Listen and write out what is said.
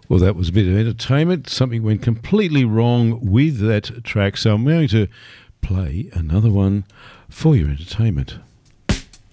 Well, that was a bit of entertainment. Something went completely wrong with that track, so I'm going to play another one for your entertainment.